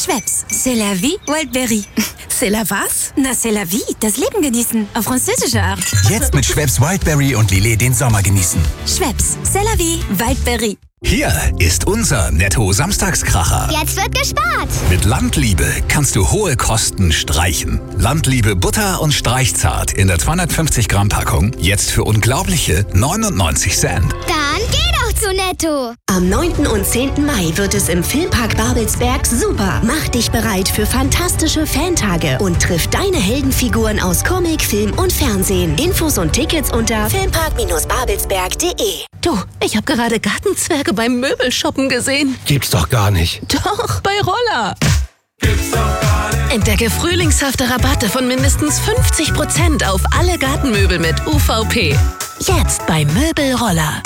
Schweppes, c'est la vie, Wildberry. C'est la was? Na, c'est la vie, das Leben genießen. Auf französische Art. Jetzt mit Schweppes Wildberry und Lillet den Sommer genießen. Schweppes, c'est la vie, Wildberry. Hier ist unser Netto-Samstagskracher. Jetzt wird gespart. Mit Landliebe kannst du hohe Kosten streichen. Landliebe Butter und Streichzart in der 250 Gramm Packung. Jetzt für unglaubliche 99 Cent. Dann geh doch zu Netto. Am 9. und 10. Mai wird es im Filmpark Babelsberg super. Mach dich bereit für fantastische Fantage und triff deine Heldenfiguren aus Comic, Film und Fernsehen. Infos und Tickets unter filmpark-babelsberg.de. Du, ich habe gerade Gartenzwerge beim Möbelshoppen gesehen. Gibt's doch gar nicht. Doch, bei Roller. Gibt's doch gar nicht. Entdecke frühlingshafte Rabatte von mindestens 50% auf alle Gartenmöbel mit UVP. Jetzt bei Möbelroller.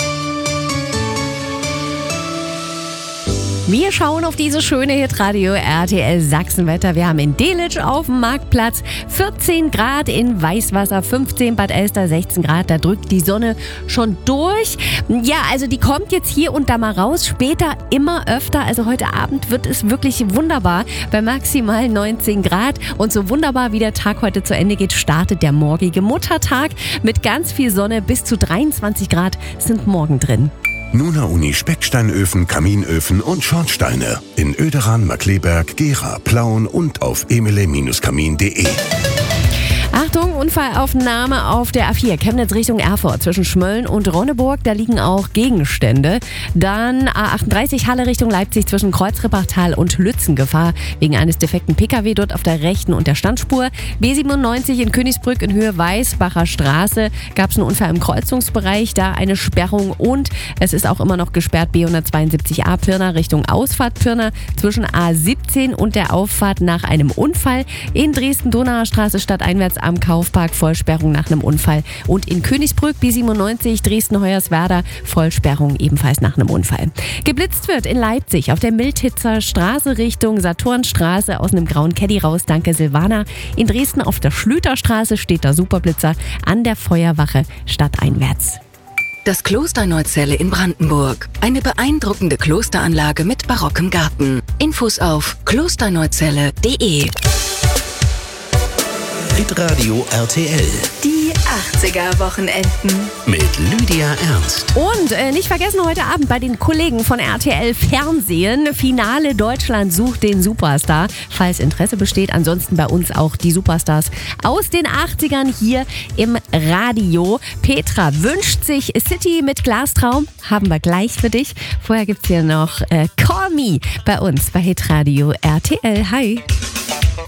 Wir schauen auf diese schöne Hitradio RTL Sachsenwetter. Wir haben in Delitzsch auf dem Marktplatz 14 Grad, in Weißwasser 15, Bad Elster 16 Grad. Da drückt die Sonne schon durch. Ja, also die kommt jetzt hier und da mal raus, später immer öfter. Also heute Abend wird es wirklich wunderbar bei maximal 19 Grad. Und so wunderbar wie der Tag heute zu Ende geht, startet der morgige Muttertag mit ganz viel Sonne. Bis zu 23 Grad sind morgen drin. Nuna Uni Specksteinöfen, Kaminöfen und Schornsteine. In Oederan, Markleberg, Gera, Plauen und auf emile-kamin.de. Achtung, Unfallaufnahme auf der A4, Chemnitz Richtung Erfurt zwischen Schmölln und Ronneburg. Da liegen auch Gegenstände. Dann A38 Halle Richtung Leipzig zwischen Kreuzrippachtal und Lützen. Gefahr wegen eines defekten Pkw dort auf der rechten und der Standspur. B97 in Königsbrück in Höhe Weißbacher Straße gab es einen Unfall im Kreuzungsbereich. Da eine Sperrung und es ist auch immer noch gesperrt. B172a Pirna Richtung Ausfahrt Pirna zwischen A17 und der Auffahrt nach einem Unfall. In Dresden-Donauer Straße stadteinwärts am Kaufpark Vollsperrung nach einem Unfall. Und in Königsbrück B97 Dresden-Hoyerswerda Vollsperrung ebenfalls nach einem Unfall. Geblitzt wird in Leipzig auf der Mildhitzer Straße Richtung Saturnstraße aus einem grauen Caddy raus. Danke Silvana. In Dresden auf der Schlüterstraße steht der Superblitzer an der Feuerwache stadteinwärts. Das Kloster Neuzelle in Brandenburg. Eine beeindruckende Klosteranlage mit barockem Garten. Infos auf klosterneuzelle.de. Hitradio RTL. Die 80er-Wochenenden. Mit Lydia Ernst. Und nicht vergessen, heute Abend bei den Kollegen von RTL Fernsehen, Finale Deutschland sucht den Superstar. Falls Interesse besteht, ansonsten bei uns auch die Superstars aus den 80ern hier im Radio. Petra wünscht sich City mit Glastraum. Haben wir gleich für dich. Vorher gibt's hier noch Call Me bei uns bei Hitradio RTL. Hi.